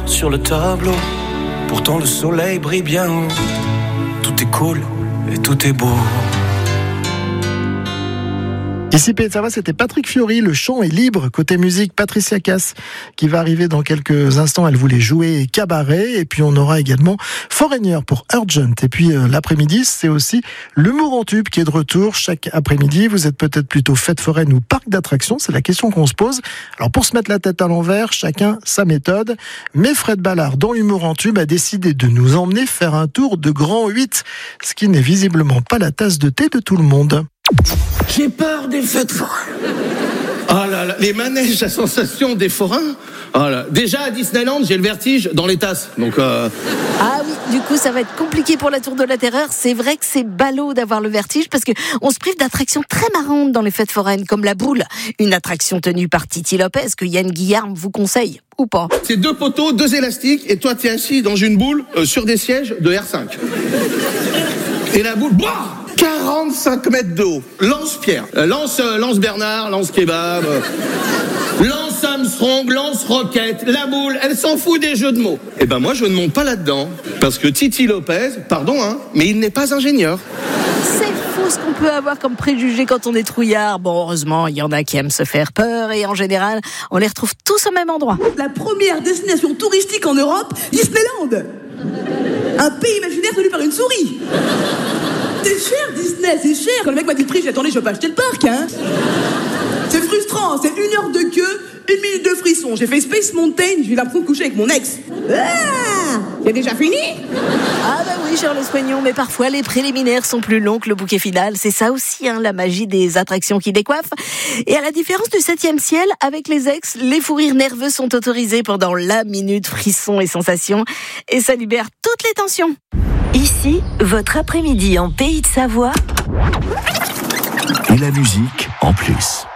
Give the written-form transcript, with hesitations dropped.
sur le tableau. Pourtant le soleil brille bien haut. Tout est cool et tout est beau. Ici PSAVA, c'était Patrick Fiori, le chant est libre. Côté musique, Patricia Cass qui va arriver dans quelques instants. Elle voulait jouer cabaret. Et puis on aura également Foreigner pour Urgent. Et puis l'après-midi, c'est aussi l'humour en tube qui est de retour chaque après-midi. Vous êtes peut-être plutôt fête foraine ou parc d'attractions, c'est la question qu'on se pose. Alors pour se mettre la tête à l'envers, chacun sa méthode. Mais Fred Ballard, dans l'humour en tube, a décidé de nous emmener faire un tour de Grand 8, ce qui n'est visiblement pas la tasse de thé de tout le monde. J'ai peur des fêtes foraines. Oh là là, les manèges à sensation des forains. Oh là. Déjà à Disneyland, j'ai le vertige dans les tasses. Donc Ah oui, du coup, ça va être compliqué pour la Tour de la Terreur. C'est vrai que c'est ballot d'avoir le vertige parce que on se prive d'attractions très marrantes dans les fêtes foraines, comme la boule, une attraction tenue par Titi Lopez que Yann Guillard vous conseille. Ou pas. C'est 2 poteaux, 2 élastiques, et toi t'es assis dans une boule sur des sièges de R5. Et la boule, 45 mètres de haut. Lance-Pierre, lance Bernard, lance Kebab, lance Armstrong, lance Rocket. La boule, elle s'en fout des jeux de mots. Eh ben moi je ne monte pas là-dedans, parce que Titi Lopez, pardon mais il n'est pas ingénieur. C'est fou ce qu'on peut avoir comme préjugé quand on est trouillard. Bon, heureusement, il y en a qui aiment se faire peur et en général, on les retrouve tous au même endroit. La première destination touristique en Europe, Disneyland. Un pays imaginaire tenu par une souris. C'est cher Disney, c'est cher. Quand le mec m'a dit le prix, j'ai dit attendez, je vais pas acheter le parc, hein. C'est frustrant, c'est 1 heure de queue, 1 minute de frisson. J'ai fait Space Mountain, j'ai eu l'impression de coucher avec mon ex. Ah, c'est déjà fini? Ah bah oui, Charles Soignon, mais parfois les préliminaires sont plus longs que le bouquet final. C'est ça aussi, la magie des attractions qui décoiffent. Et à la différence du 7e ciel, avec les ex, les fous rires nerveux sont autorisés pendant la minute frisson et sensation. Et ça libère toutes les tensions. Ici, votre après-midi en Pays de Savoie. Et la musique en plus.